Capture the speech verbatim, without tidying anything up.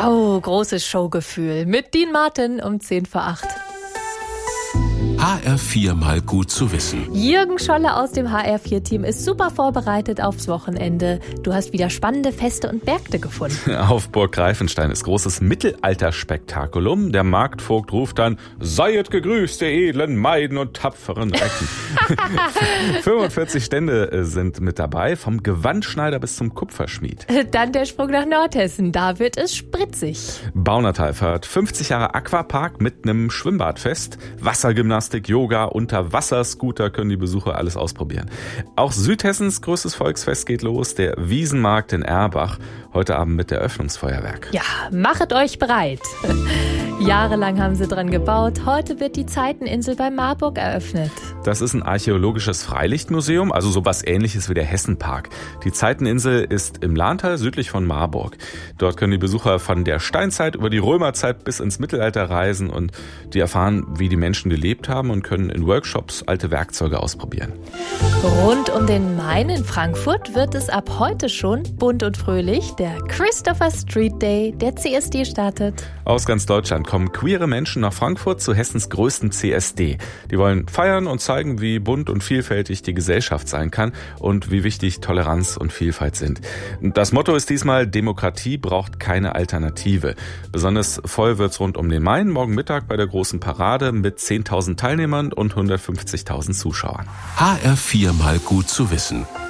Oh, großes Showgefühl. Mit Dean Martin um zehn vor acht. H R vier mal gut zu wissen. Jürgen Scholle aus dem H R vier Team ist super vorbereitet aufs Wochenende. Du hast wieder spannende Feste und Märkte gefunden. Auf Burg Greifenstein ist großes Mittelalterspektakulum. Der Marktvogt ruft dann: Seiet gegrüßt, ihr edlen Maiden und tapferen Recken. fünfundvierzig Stände sind mit dabei, vom Gewandschneider bis zum Kupferschmied. Dann der Sprung nach Nordhessen, da wird es spritzig. Baunatal feiert fünfzig Jahre Aquapark mit einem Schwimmbadfest. Wassergymnastik, Yoga, Unterwasserscooter, können die Besucher alles ausprobieren. Auch Südhessens größtes Volksfest geht los, der Wiesenmarkt in Erbach. Heute Abend mit Eröffnungsfeuerwerk. Ja, machet euch bereit. Jahrelang haben sie dran gebaut. Heute wird die Zeiteninsel bei Marburg eröffnet. Das ist ein archäologisches Freilichtmuseum, also sowas Ähnliches wie der Hessenpark. Die Zeiteninsel ist im Lahntal südlich von Marburg. Dort können die Besucher von der Steinzeit über die Römerzeit bis ins Mittelalter reisen und die erfahren, wie die Menschen gelebt haben und können in Workshops alte Werkzeuge ausprobieren. Rund um den Main in Frankfurt wird es ab heute schon bunt und fröhlich. Der Christopher Street Day, der C S D startet. Aus ganz Deutschland kommen queere Menschen nach Frankfurt zu Hessens größten C S D. Die wollen feiern und zeigen, wie bunt und vielfältig die Gesellschaft sein kann und wie wichtig Toleranz und Vielfalt sind. Das Motto ist diesmal: Demokratie braucht keine Alternative. Besonders voll wird's rund um den Main morgen Mittag bei der großen Parade mit zehntausend Teilnehmern und hundertfünfzigtausend Zuschauern. H R vier mal gut zu wissen.